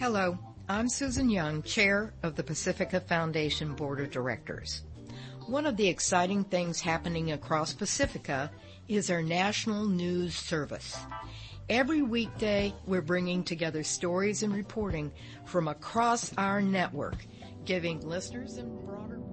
Hello, I'm Susan Young, Chair of the Pacifica Foundation Board of Directors. One of the exciting things happening across Pacifica is our National News Service. Every weekday, we're bringing together stories and reporting from across our network, giving listeners and broader